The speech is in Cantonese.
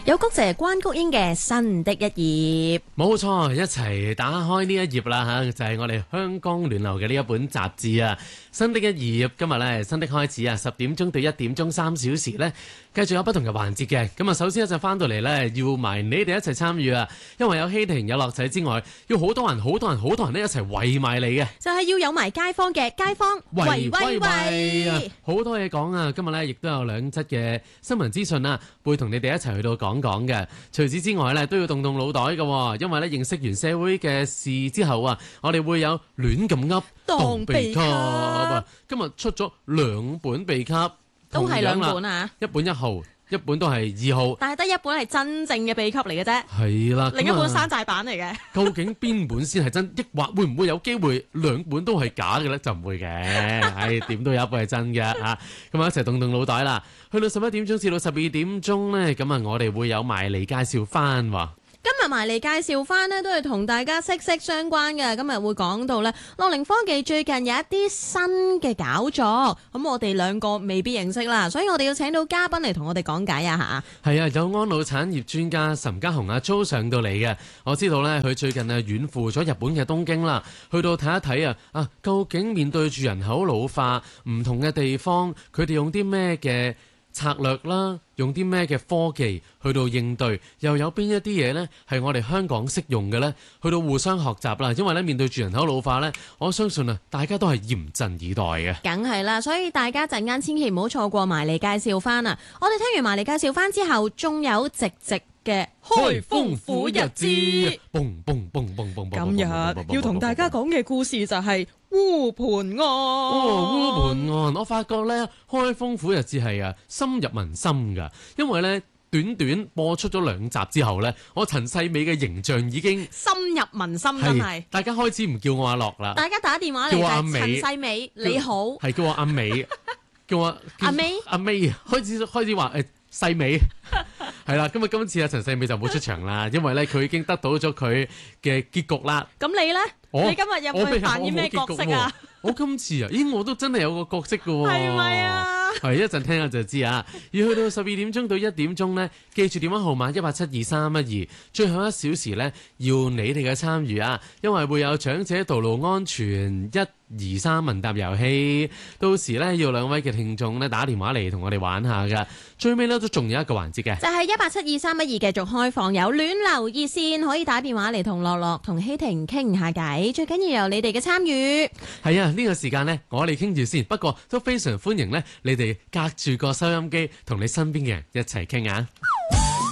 有谷姐關菊英嘅新的一頁， 冇錯，一齊打開呢一頁啦吓，就係我哋香港聯流嘅呢一本雜誌啊。新的一頁今日咧新的開始啊，10點鐘到1點鐘3小時咧，繼續有不同嘅環節嘅。咁啊，首先一陣翻到嚟咧，要埋你哋一齊參與啊，因為有希婷有樂仔之外，要好多人咧一齊圍埋你嘅， 就係要有埋街坊嘅街坊圍圍圍， 好多嘢講啊！今日咧亦都有2則嘅新聞資訊啊，會同你哋一齊去到講嘅。除此之外咧，都要動動腦袋嘅，因為咧認識完社會嘅事之後啊，我哋會有亂咁噏當秘笈。今日出咗2本秘笈， 都係2本啊， 一本1號，一本都係2號， 但係得一本係真正嘅秘笈嚟嘅啫。 係啦， 另一本山寨版嚟嘅。究竟邊本先係真，抑或會唔會有機會2本都係假嘅咧？就唔會嘅，係點都有一本係真嘅嚇。咁啊，一齊動動腦袋啦！去到11點鐘至到12點鐘咧，咁啊，我哋會有埋嚟介紹翻喎。 今日埋嚟介紹翻呢，都係同大家息息相關嘅。今日會講到呢，樂齡科技最近有一啲新嘅搞作，咁我哋2個未必認識啦，所以我哋要請到嘉賓嚟同我哋講解一下。 係啊，有安老產業專家岑家雄阿 Jo 上到嚟嘅。我知道呢，佢最近啊遠赴咗日本嘅東京啦，去到睇一睇啊，究竟面對住人口老化，唔同嘅地方，佢哋用啲咩嘅策略啦，用啲咩嘅科技去到應對，又有邊一啲嘢呢係我哋香港適用嘅呢？去到互相學習啦。因為呢，面對住人口老化呢，我相信啊，大家都係嚴陣以待嘅。 梗係啦，所以大家陣間千祈唔好錯過埋嚟介紹翻啊！我哋聽完埋嚟介紹翻之後，仲有直嘅開封府日誌，今日要同大家講嘅故事就係烏盤案。 烏盤案，我發覺呢，開封府日誌係深入民心噶，因為呢，短短播出咗2集之後呢，我陳世美嘅形象已經深入民心，真係大家開始唔叫我阿樂啦， 大家打電話嚟，叫我阿美，陳世美你好， 係叫我阿美，叫我阿美， 開始話世美。係啦，今次阿陳世美就冇出場啦，因為咧佢已經得到咗佢嘅結局啦。 咁你咧？你今日入去扮演咩角色啊？ 我今次我都真係有個角色噶喎。 係咪啊？ 係，一陣聽下就知啊。要去到12點鐘到1點鐘呢，記住電話號碼1872312，最後1小時呢，要你哋嘅參與啊，因為會有長者道路安全1、2、3問答遊戲，到時呢，要2位嘅聽眾呢打電話嚟同我哋玩下噶。最尾呢，都仲有一個環節嘅，就係1872312繼續開放，有暖流熱線可以打電話嚟同樂樂同希婷傾下偈，最緊要有你哋嘅參與。係啊，呢個時間呢，我哋傾住先，不過都非常歡迎呢，你哋隔住個收音機同你身邊嘅人一齊傾啊。